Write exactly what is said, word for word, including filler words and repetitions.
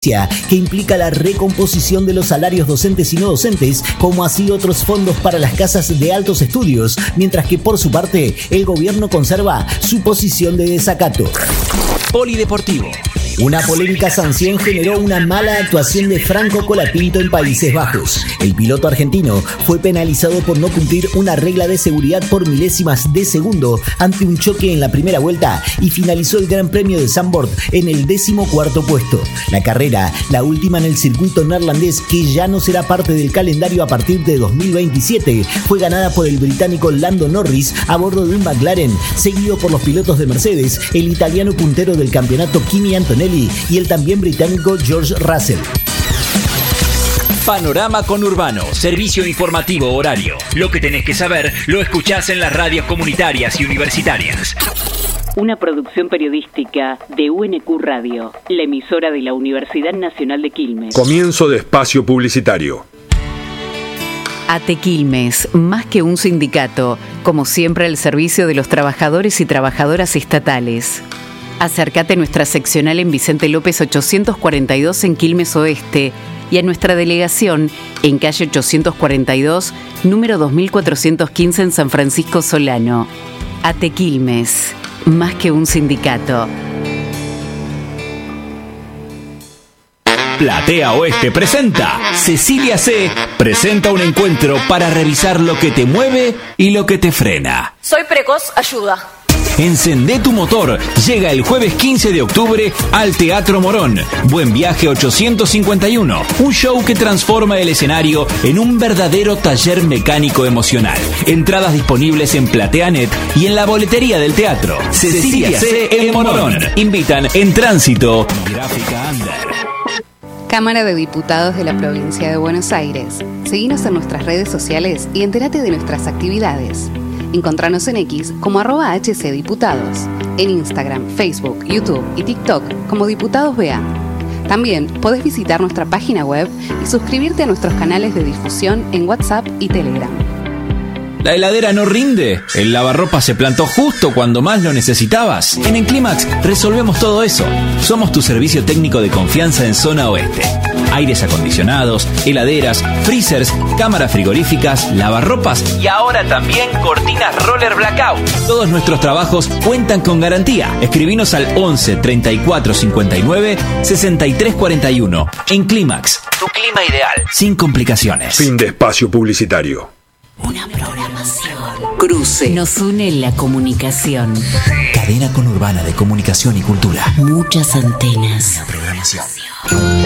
transferencia que implica la recomposición de los salarios docentes y no docentes, como así otros fondos para las casas de altos estudios, mientras que por su parte el gobierno conserva su posición de desacato. Polideportivo. Una polémica sanción generó una mala actuación de Franco Colapinto en Países Bajos. El piloto argentino fue penalizado por no cumplir una regla de seguridad por milésimas de segundo ante un choque en la primera vuelta y finalizó el Gran Premio de Zandvoort en el decimocuarto puesto. La carrera, la última en el circuito neerlandés, que ya no será parte del calendario a partir de dos mil veintisiete, fue ganada por el británico Lando Norris a bordo de un McLaren, seguido por los pilotos de Mercedes, el italiano puntero del campeonato Kimi Antonelli y el también británico George Russell. Panorama Conurbano, servicio informativo horario. Lo que tenés que saber lo escuchás en las radios comunitarias y universitarias. Una producción periodística de U N Q Radio, la emisora de la Universidad Nacional de Quilmes. Comienzo de espacio publicitario. ATE Quilmes, más que un sindicato, como siempre al servicio de los trabajadores y trabajadoras estatales. Acércate a nuestra seccional en Vicente López ochocientos cuarenta y dos en Quilmes Oeste y a nuestra delegación en calle ochocientos cuarenta y dos, número dos mil cuatrocientos quince en San Francisco Solano. ATE Quilmes, más que un sindicato. Platea Oeste presenta. Cecilia C. presenta un encuentro para revisar lo que te mueve y lo que te frena. Soy precoz, ayuda. Encendé tu motor. Llega el jueves quince de octubre al Teatro Morón. Buen Viaje ochocientos cincuenta y uno. Un show que transforma el escenario en un verdadero taller mecánico emocional. Entradas disponibles en PlateaNet y en la boletería del teatro. Cecilia C. El Morón. Invitan En Tránsito y Gráfica Under. Cámara de Diputados de la Provincia de Buenos Aires. Seguinos en nuestras redes sociales y entérate de nuestras actividades. Encontranos en X como arroba hcdiputados, en Instagram, Facebook, YouTube y TikTok como Diputados B A. También podés visitar nuestra página web y suscribirte a nuestros canales de difusión en WhatsApp y Telegram. ¿La heladera no rinde? ¿El lavarropa se plantó justo cuando más lo necesitabas? En Enclimax resolvemos todo eso. Somos tu servicio técnico de confianza en zona oeste. Aires acondicionados, heladeras, freezers, cámaras frigoríficas, lavarropas y ahora también cortinas roller blackout. Todos nuestros trabajos cuentan con garantía. Escribinos al once treinta y cuatro cincuenta y nueve sesenta y tres cuarenta y uno. Enclimax, tu clima ideal, sin complicaciones. Fin de espacio publicitario. Una programación. Cruce. Nos une la comunicación. Cadena conurbana de comunicación y cultura. Muchas antenas. Una programación.